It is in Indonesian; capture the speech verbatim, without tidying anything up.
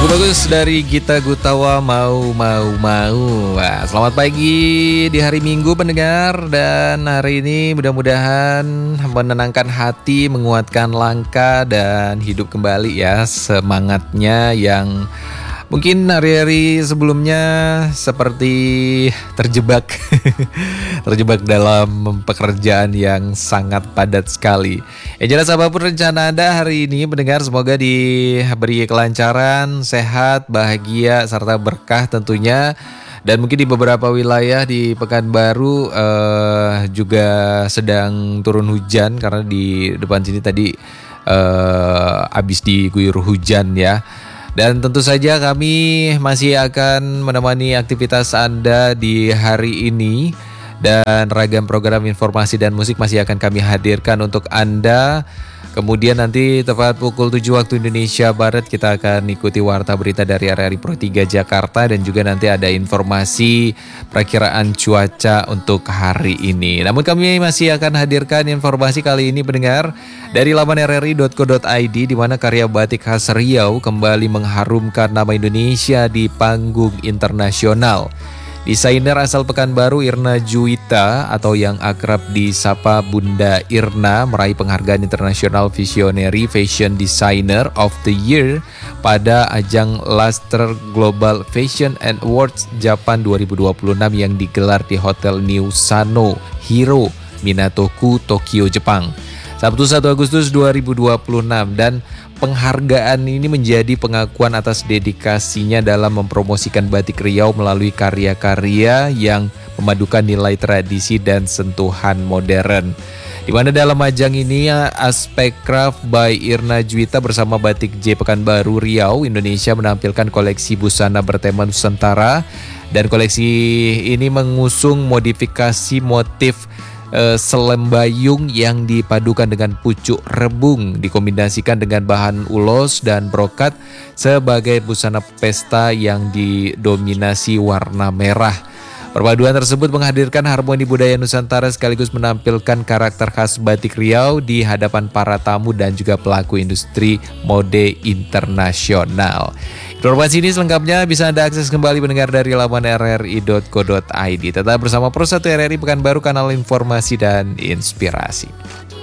bagus dari Gita Gutawa, Mau Mau Mau. Wah, selamat pagi di hari Minggu pendengar. Dan hari ini mudah-mudahan menenangkan hati, menguatkan langkah, dan hidup kembali ya semangatnya yang mungkin hari-hari sebelumnya seperti terjebak terjebak dalam pekerjaan yang sangat padat sekali. Ya jelas apapun rencana Anda hari ini mendengar, semoga diberi kelancaran, sehat, bahagia, serta berkah tentunya. Dan mungkin di beberapa wilayah di Pekanbaru eh, juga sedang turun hujan, karena di depan sini tadi eh, habis diguyur hujan ya. Dan tentu saja kami masih akan menemani aktivitas Anda di hari ini. Dan ragam program informasi dan musik masih akan kami hadirkan untuk Anda. Kemudian nanti tepat pukul tujuh waktu Indonesia Barat kita akan ikuti warta berita dari R R I Pro tiga Jakarta. Dan juga nanti ada informasi perakiraan cuaca untuk hari ini. Namun kami masih akan hadirkan informasi kali ini pendengar dari laman r r i dot co dot i d, di mana karya batik khas Riau kembali mengharumkan nama Indonesia di panggung internasional. Desainer asal Pekanbaru Irna Juwita atau yang akrab disapa Bunda Irna meraih penghargaan International Visionary Fashion Designer of the Year pada ajang Luster Global Fashion and Awards Japan dua ribu dua puluh enam yang digelar di Hotel New Sano Hiro, Minatoku, Tokyo, Jepang, Sabtu satu Agustus dua ribu dua puluh enam. Dan penghargaan ini menjadi pengakuan atas dedikasinya dalam mempromosikan batik Riau melalui karya-karya yang memadukan nilai tradisi dan sentuhan modern. Di mana dalam ajang ini Aspek Craft by Irna Juwita bersama Batik J Pekanbaru Riau Indonesia menampilkan koleksi busana bertema Nusantara, dan koleksi ini mengusung modifikasi motif Uh, selembayung yang dipadukan dengan pucuk rebung dikombinasikan dengan bahan ulos dan brokat sebagai busana pesta yang didominasi warna merah. Perpaduan tersebut menghadirkan harmoni budaya Nusantara sekaligus menampilkan karakter khas batik Riau di hadapan para tamu dan juga pelaku industri mode internasional. Informasi ini selengkapnya bisa Anda akses kembali mendengar dari laman r r i dot co dot i d. Tetap bersama Pro satu R R I Pekanbaru, kanal informasi dan inspirasi.